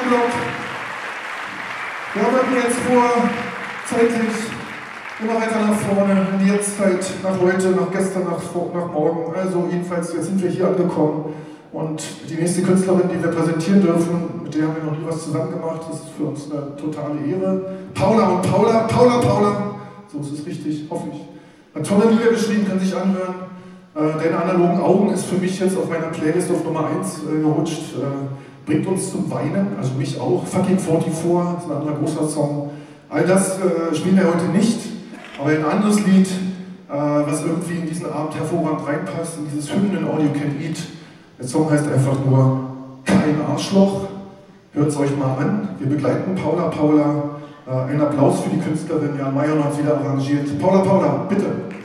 Block. Wir arbeiten jetzt zeitlich immer weiter nach vorne, in die Jetztzeit, nach heute, nach gestern, nach morgen. Also jedenfalls, jetzt sind wir hier angekommen. Und die nächste Künstlerin, die wir präsentieren dürfen, mit der haben wir noch nie was zusammen gemacht, das ist für uns eine totale Ehre. Paula und Paula, so ist es richtig, hoffe ich. Hat tolle Lieder geschrieben, kann sich anhören. Deine analogen Augen ist für mich jetzt auf meiner Playlist auf Nummer 1 gerutscht. Bringt uns zum Weinen, also mich auch. Fucking 44 ist ein anderer großer Song. All das spielen wir heute nicht, aber ein anderes Lied, was irgendwie in diesen Abend hervorragend reinpasst, in dieses Hymnen All You Can Eat. Der Song heißt einfach nur Kein Arschloch. Hört es euch mal an. Wir begleiten Paula. Ein Applaus für die Künstlerin. Jan Mayer hat wieder arrangiert. Paula, bitte.